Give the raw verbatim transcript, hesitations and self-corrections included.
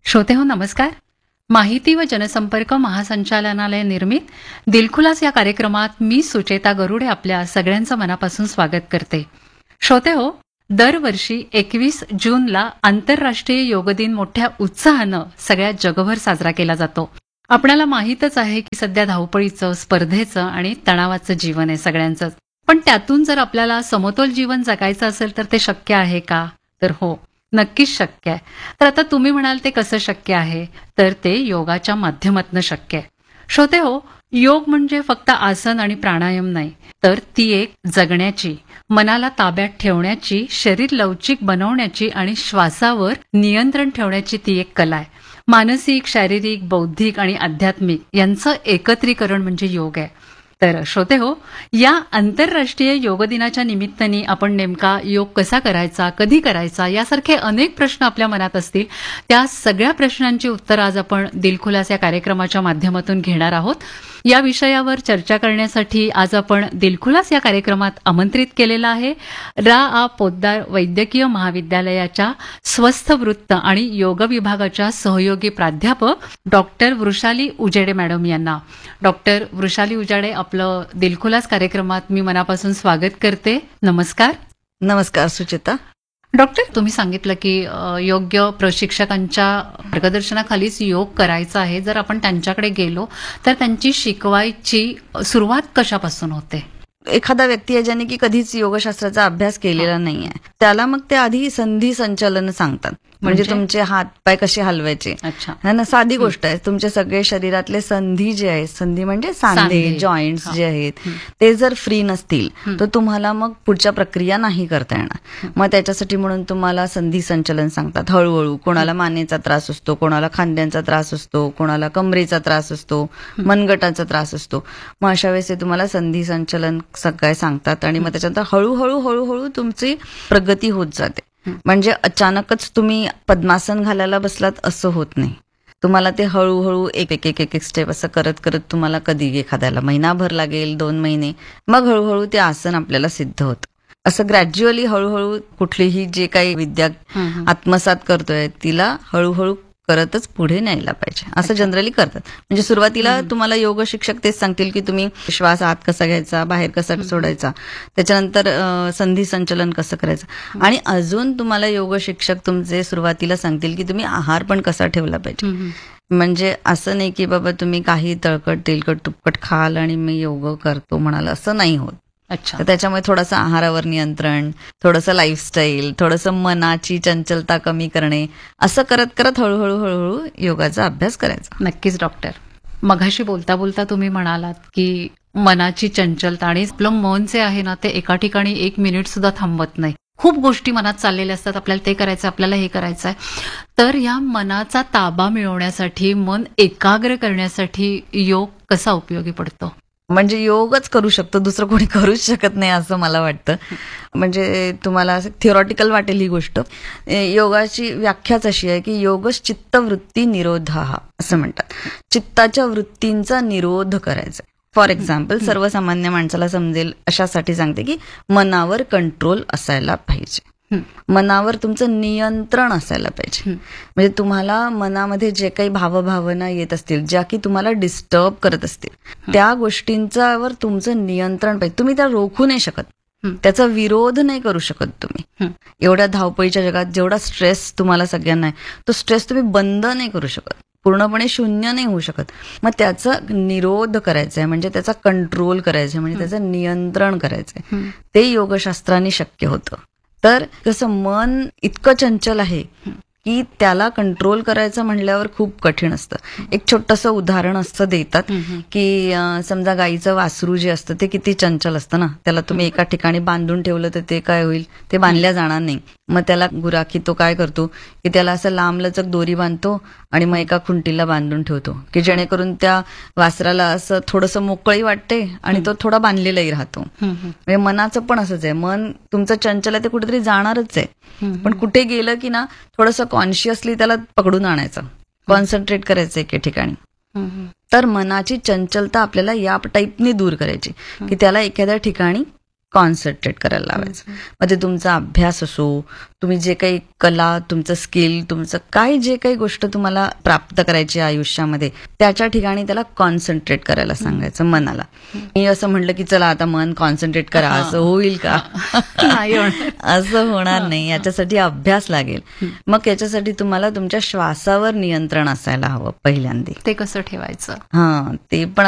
श्रोते हो नमस्कार. माहिती व जनसंपर्क महासंचालनालय निर्मित दिलखुलास या कार्यक्रमात मी सुचेता गरुडे आपल्या सगळ्यांचं मनापासून स्वागत करते. श्रोते हो, दरवर्षी एकवीस जूनला आंतरराष्ट्रीय योग दिन मोठ्या उत्साहानं सगळ्या जगभर साजरा केला जातो. आपल्याला माहीतच आहे की सध्या धावपळीचं, स्पर्धेचं आणि तणावाचं जीवन आहे सगळ्यांचंच. पण त्यातून जर आपल्याला समतोल जीवन जगायचं असेल तर ते शक्य आहे का? तर हो, नक्कीच शक्य आहे. तर आता तुम्ही म्हणाल ते कसं शक्य आहे? तर ते योगाच्या माध्यमातून शक्य आहे. श्रोते हो, योग म्हणजे फक्त आसन आणि प्राणायाम नाही, तर ती एक जगण्याची, मनाला ताब्यात ठेवण्याची, शरीर लवचिक बनवण्याची आणि श्वासावर नियंत्रण ठेवण्याची ती एक कला आहे. मानसिक, शारीरिक, बौद्धिक आणि आध्यात्मिक यांचं एकत्रीकरण म्हणजे योग आहे. तर श्रोते हो, या आंतरराष्ट्रीय योग दिनाच्या निमित्ताने आपण नेमका योग कसा करायचा, कधी करायचा यासारखे अनेक प्रश्न आपल्या मनात असतील. त्या सगळ्या प्रश्नांची उत्तर आज आपण दिलखुलास या कार्यक्रमाच्या माध्यमातून घेणार आहोत. या विषयावर चर्चा करण्यासाठी आज आपण दिलखुलास या कार्यक्रमात आमंत्रित केलेलं आहे रा आ पोद्दार वैद्यकीय महाविद्यालयाच्या स्वस्थ वृत्त आणि योग विभागाच्या सहयोगी प्राध्यापक डॉक्टर वृषाली उजेडे मॅडम यांना. डॉक्टर वृषाली उजेडे, आपलं दिलखुलास कार्यक्रमात मी मनापासून स्वागत करते. नमस्कार. नमस्कार सुचिता. डॉक्टर, तुम्ही सांगितलं की योग्य प्रशिक्षकांच्या मार्गदर्शनाखालीच योग करायचा आहे. जर आपण त्यांच्याकडे गेलो तर त्यांची शिकवायची सुरुवात कशापासून होते? एखादा व्यक्ती आहे ज्याने की कधीच योगशास्त्राचा अभ्यास केलेला नाहीये, त्याला मग ते आधी संधी संचलन सांगतात. म्हणजे तुमचे हात पाय कसे हलवायचे. अच्छा. ना साधी गोष्ट आहे. तुमचे सगळे शरीरातले संधी जे आहेत, संधी म्हणजे सांधे, जॉईंट्स जे आहेत, ते जर फ्री नसतील तर तुम्हाला मग पुढच्या प्रक्रिया नाही करता येणार. मग त्याच्यासाठी म्हणून तुम्हाला संधी संचलन सांगतात. हळूहळू कोणाला मानेचा त्रास असतो, कोणाला खांद्यांचा त्रास असतो, कोणाला कमरेचा त्रास असतो, मनगटाचा त्रास असतो. मग अशा वेळेस ते तुम्हाला संधी संचलन सगळे सांगतात आणि मग त्याच्यानंतर हळूहळू हळूहळू तुमची प्रगती होत जाते. म्हणजे अचानकच तुम्ही पद्मासन घालायला बसलात असं होत नाही. तुम्हाला ते हळूहळू एक एक एक एक स्टेप असं करत करत तुम्हाला कधी एखाद्याला महिनाभर लागेल, दोन महिने, मग हळूहळू ते आसन आपल्याला सिद्ध होतं. असं ग्रॅज्युअली हळूहळू कुठलीही जे काही विद्या आत्मसात करतोय तिला हळूहळू करतच पुढे न्यायला पाहिजे, असं जनरली करतात. म्हणजे सुरुवातीला तुम्हाला योग शिक्षक तेच सांगतील की तुम्ही श्वास आत कसा घ्यायचा, बाहेर कसा सोडायचा, त्याच्यानंतर संधी संचलन कसं करायचं, आणि अजून तुम्हाला योग शिक्षक तुमचे सुरुवातीला सांगतील की तुम्ही आहार पण कसा ठेवला पाहिजे. म्हणजे असं नाही की बाबा तुम्ही काही तळकट तेलकट तुपकट खाल आणि मी योग करतो म्हणाल, असं नाही होत. अच्छा. तर त्याच्यामुळे थोडंसं आहारावर नियंत्रण, थोडंसं लाईफस्टाईल, थोडंसं मनाची चंचलता कमी करणे, असं करत करत हळूहळू हळूहळू योगाचा अभ्यास करायचा. नक्कीच डॉक्टर. मघाशी बोलता बोलता तुम्ही म्हणालात की मनाची चंचलता, आणि आपलं मन जे आहे ना ते एका ठिकाणी एक मिनिट सुद्धा थांबत नाही. खूप गोष्टी मनात चाललेल्या असतात, आपल्याला ते करायचं, आपल्याला हे करायचं आहे. तर या मनाचा ताबा मिळवण्यासाठी, मन एकाग्र करण्यासाठी योग कसा उपयोगी पडतो? म्हणजे योगच करू शकतो, दुसरं कोणी करूच शकत नाही असं मला वाटतं. म्हणजे तुम्हाला थिओरॉटिकल वाटेल ही गोष्ट. योगाची व्याख्याच अशी आहे की योगच चित्तवृत्ती निरोधा असं म्हणतात. चित्ताच्या वृत्तींचा निरोध करायचा. फॉर एक्झाम्पल, सर्वसामान्य माणसाला समजेल अशासाठी सांगते की मनावर कंट्रोल असायला पाहिजे, मनावर तुमचं नियंत्रण असायला पाहिजे. म्हणजे तुम्हाला मनामध्ये जे काही भावभावना येत असतील, ज्या की तुम्हाला डिस्टर्ब करत असतील, त्या गोष्टींच्यावर तुमचं नियंत्रण पाहिजे. तुम्ही त्या रोखू नाही शकत, त्याचा विरोध नाही करू शकत तुम्ही. एवढ्या धावपळीच्या जगात जेवढा स्ट्रेस तुम्हाला सगळ्यांना आहे, तो स्ट्रेस तुम्ही बंद नाही करू शकत, पूर्णपणे शून्य नाही होऊ शकत. मग त्याचा निरोध करायचा आहे, म्हणजे त्याचा कंट्रोल करायचा आहे, म्हणजे त्याचं नियंत्रण करायचं आहे. ते योगशास्त्राने शक्य होतं. तर कसं मन इतकं चंचल आहे की त्याला कंट्रोल करायचं म्हणल्यावर खूप कठीण असतं. एक छोटंसं उदाहरण असं देतात की समजा गाईचं वासरू जे असतं ते किती चंचल असतं ना, त्याला तुम्ही एका ठिकाणी बांधून ठेवलं तर ते काय होईल, ते बांधल्या जाणार नाही. मग त्याला गुराखी तो काय करतो की त्याला असं लांबलचक दोरी बांधतो आणि मग एका खुंटीला बांधून ठेवतो की जेणेकरून त्या वासराला असं थोडंसं मोकळी वाटते आणि तो थोडा बांधलेलाही राहतो. म्हणजे मनाचं पण असंच आहे. मन तुमचं चंचल आहे, ते कुठेतरी जाणारच आहे, पण कुठे गेलं की ना थोडंसं कॉन्शियसली त्याला पकडून आणायचं, कॉन्सन्ट्रेट करायचं एके ठिकाणी. तर मनाची चंचलता आपल्याला या टाईपने दूर करायची की त्याला एखाद्या ठिकाणी कॉन्सन्ट्रेट करायला लावायचं. मग ते तुमचा अभ्यास असो, तुम्ही जे काही कला, तुमचं स्किल, तुमचं काय जे काही गोष्ट तुम्हाला प्राप्त करायची आहे आयुष्यामध्ये, त्याच्या ठिकाणी त्याला कॉन्सन्ट्रेट करायला सांगायचं मनाला. मी असं म्हटलं की चला आता मन कॉन्सन्ट्रेट करा, असं होईल का? नाही होणार. असं होणार नाही. याच्यासाठी अभ्यास लागेल. मग याच्यासाठी तुम्हाला तुमच्या श्वासावर नियंत्रण असायला हवं पहिल्यांदा. ते कसं ठेवायचं? हा, ते पण